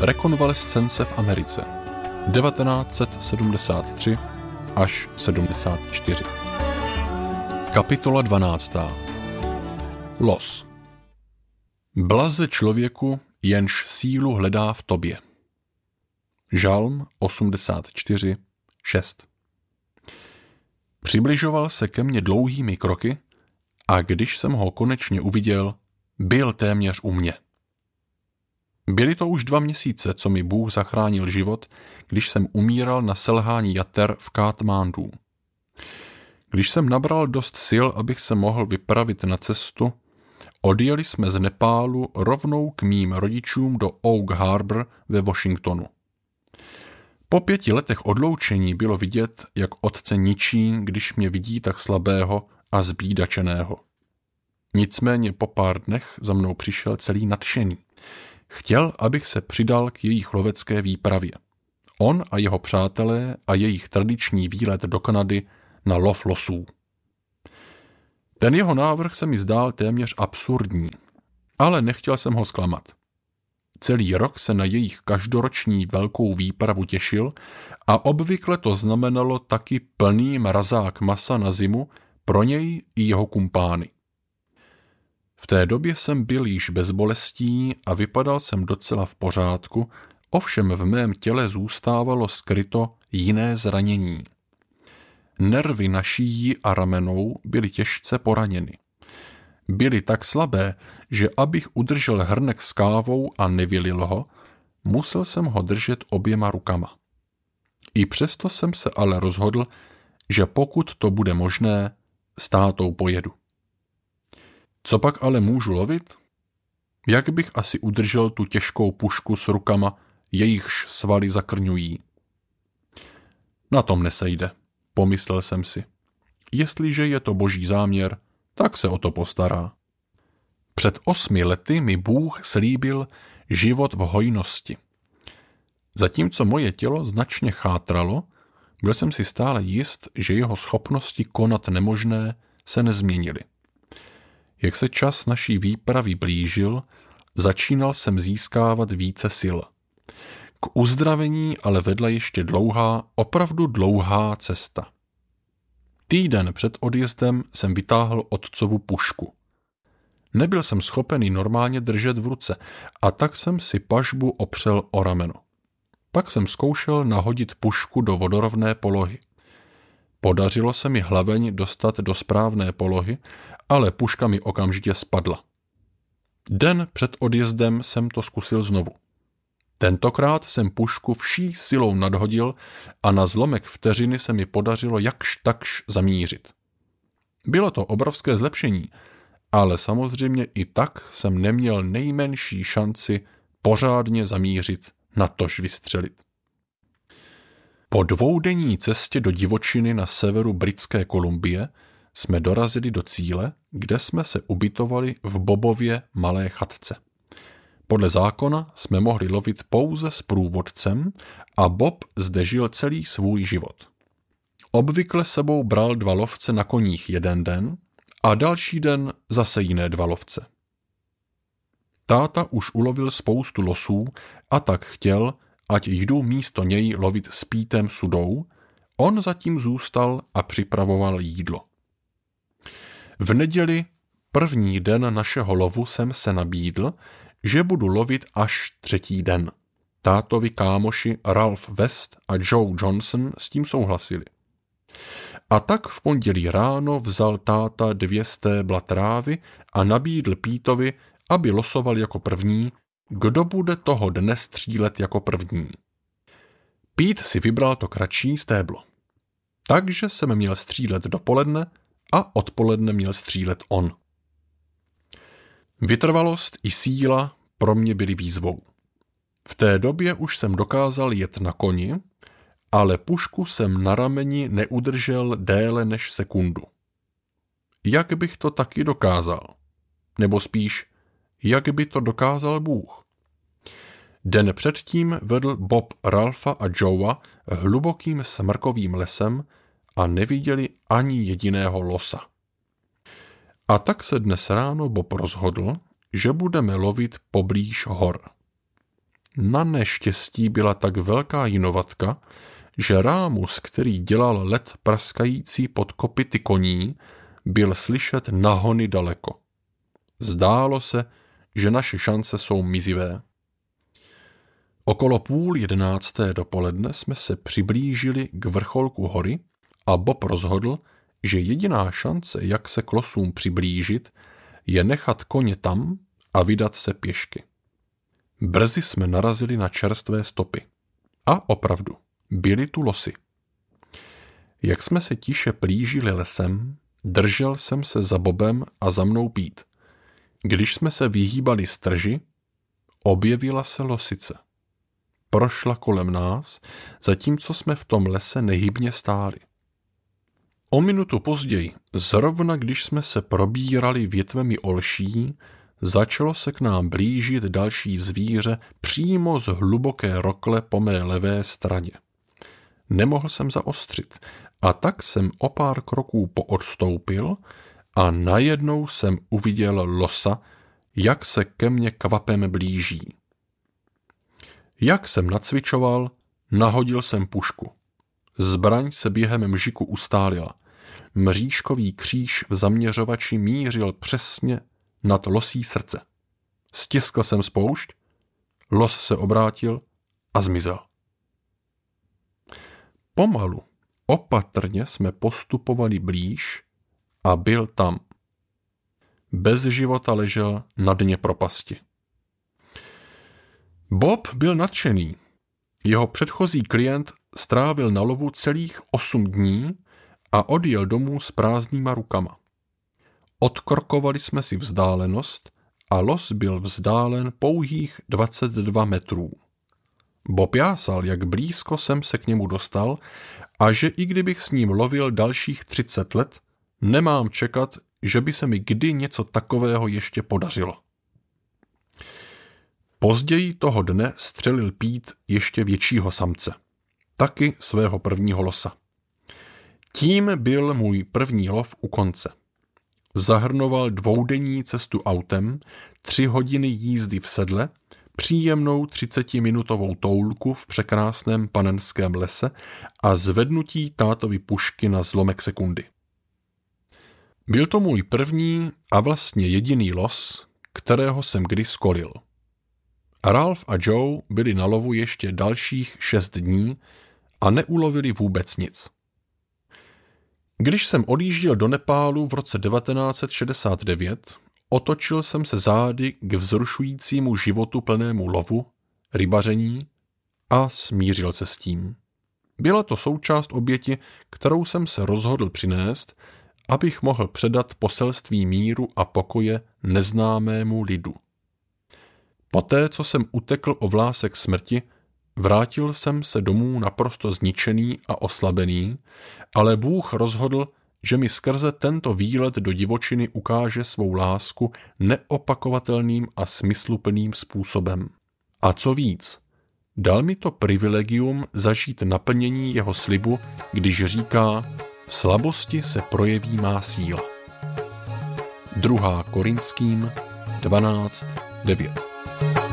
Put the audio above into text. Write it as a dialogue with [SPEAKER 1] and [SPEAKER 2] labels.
[SPEAKER 1] Rekonvalescence v Americe 1973 až 74. Kapitola 12. Los. Blaze člověku, jenž sílu hledá v tobě. Žalm 84, 6. Přibližoval se ke mně dlouhými kroky a když jsem ho konečně uviděl, byl téměř u mě. Byly to už 2 měsíce, co mi Bůh zachránil život, když jsem umíral na selhání jater v Katmandu. Když jsem nabral dost sil, abych se mohl vypravit na cestu, odjeli jsme z Nepálu rovnou k mým rodičům do Oak Harbor ve Washingtonu. Po 5 letech odloučení bylo vidět, jak otce ničí, když mě vidí tak slabého a zbídačeného. Nicméně po pár dnech za mnou přišel celý nadšený. Chtěl, abych se přidal k jejich lovecké výpravě. On a jeho přátelé a jejich tradiční výlet do Kanady na lov losů. Ten jeho návrh se mi zdál téměř absurdní, ale nechtěl jsem ho zklamat. Celý rok se na jejich každoroční velkou výpravu těšil a obvykle to znamenalo taky plný mrazák masa na zimu pro něj i jeho kumpány. V té době jsem byl již bez bolestí a vypadal jsem docela v pořádku, ovšem v mém těle zůstávalo skryto jiné zranění. Nervy na šíji a ramenou byly těžce poraněny. Byly tak slabé, že abych udržel hrnek s kávou a nevylil ho, musel jsem ho držet oběma rukama. I přesto jsem se ale rozhodl, že pokud to bude možné, s tátou pojedu. Co pak ale můžu lovit? Jak bych asi udržel tu těžkou pušku s rukama, jejichž svaly zakrňují? Na tom nesejde, pomyslel jsem si. Jestliže je to boží záměr, tak se o to postará. Před 8 lety mi Bůh slíbil život v hojnosti. Zatímco moje tělo značně chátralo, byl jsem si stále jist, že jeho schopnosti konat nemožné se nezměnily. Jak se čas naší výpravy blížil, začínal jsem získávat více sil. K uzdravení ale vedla ještě dlouhá, opravdu dlouhá cesta. Týden před odjezdem jsem vytáhl otcovu pušku. Nebyl jsem schopen ji normálně držet v ruce a tak jsem si pažbu opřel o rameno. Pak jsem zkoušel nahodit pušku do vodorovné polohy. Podařilo se mi hlaveň dostat do správné polohy, ale puška mi okamžitě spadla. Den před odjezdem jsem to zkusil znovu. Tentokrát jsem pušku vší silou nadhodil a na zlomek vteřiny se mi podařilo jakž takž zamířit. Bylo to obrovské zlepšení, ale samozřejmě i tak jsem neměl nejmenší šanci pořádně zamířit, natož vystřelit. Po 2denní cestě do divočiny na severu Britské Kolumbie jsme dorazili do cíle, kde jsme se ubytovali v Bobově malé chatce. Podle zákona jsme mohli lovit pouze s průvodcem a Bob zde žil celý svůj život. Obvykle sebou bral 2 lovce na koních jeden den a další den zase jiné 2 lovce. Táta už ulovil spoustu losů a tak chtěl, ať jdu místo něj lovit s Pítem Sudou, on zatím zůstal a připravoval jídlo. V neděli, první den našeho lovu, jsem se nabídl, že budu lovit až 3. den. Tátovi kámoši Ralph West a Joe Johnson s tím souhlasili. A tak v pondělí ráno vzal táta 2 stébla trávy a nabídl Pítovi, aby losoval jako první, kdo bude toho dne střílet jako první. Pete si vybral to kratší stéblo. Takže jsem měl střílet dopoledne a odpoledne měl střílet on. Vytrvalost i síla pro mě byly výzvou. V té době už jsem dokázal jet na koni, ale pušku jsem na rameni neudržel déle než sekundu. Jak bych to taky dokázal? Nebo spíš, jak by to dokázal Bůh? Den předtím vedl Bob Ralpha a Joea hlubokým smrkovým lesem a neviděli ani jediného losa. A tak se dnes ráno Bob rozhodl, že budeme lovit poblíž hor. Na neštěstí byla tak velká jinovatka, že rámus, který dělal led praskající pod kopyty koní, byl slyšet na hony daleko. Zdálo se, že naše šance jsou mizivé. Okolo 10:30 dopoledne jsme se přiblížili k vrcholku hory a Bob rozhodl, že jediná šance, jak se k losům přiblížit, je nechat koně tam a vydat se pěšky. Brzy jsme narazili na čerstvé stopy. A opravdu, byly tu losy. Jak jsme se tiše plížili lesem, držel jsem se za Bobem a za mnou Pete. Když jsme se vyhýbali strži, objevila se losice. Prošla kolem nás, zatímco jsme v tom lese nehybně stáli. O minutu později, zrovna když jsme se probírali větvemi olší, začalo se k nám blížit další zvíře přímo z hluboké rokle po mé levé straně. Nemohl jsem zaostřit a tak jsem o pár kroků poodstoupil a najednou jsem uviděl losa, jak se ke mně kvapem blíží. Jak jsem nacvičoval, nahodil jsem pušku. Zbraň se během mžiku ustálila. Mřížkový kříž v zaměřovači mířil přesně nad losí srdce. Stiskl jsem spoušť, los se obrátil a zmizel. Pomalu, opatrně jsme postupovali blíž a byl tam. Bez života ležel na dně propasti. Bob byl nadšený. Jeho předchozí klient strávil na lovu celých 8 dní a odjel domů s prázdnýma rukama. Odkrkovali jsme si vzdálenost a los byl vzdálen pouhých 22 metrů. Bob jásal, jak blízko jsem se k němu dostal a že i kdybych s ním lovil dalších 30 let, nemám čekat, že by se mi kdy něco takového ještě podařilo. Později toho dne střelil Pete ještě většího samce, taky svého prvního losa. Tím byl můj první lov u konce. Zahrnoval 2denní cestu autem, 3 hodiny jízdy v sedle, příjemnou 30minutovou toulku v překrásném panenském lese a zvednutí tátovy pušky na zlomek sekundy. Byl to můj první a vlastně jediný los, kterého jsem kdy skolil. Ralph a Joe byli na lovu ještě dalších 6 dní a neulovili vůbec nic. Když jsem odjížděl do Nepálu v roce 1969, otočil jsem se zády k vzrušujícímu životu plnému lovu, rybaření a smířil se s tím. Byla to součást oběti, kterou jsem se rozhodl přinést, abych mohl předat poselství míru a pokoje neznámému lidu. Poté, co jsem utekl o vlásek smrti, vrátil jsem se domů naprosto zničený a oslabený, ale Bůh rozhodl, že mi skrze tento výlet do divočiny ukáže svou lásku neopakovatelným a smysluplným způsobem. A co víc, dal mi to privilegium zažít naplnění jeho slibu, když říká: v slabosti se projeví má síla. 2. Korinským 12:9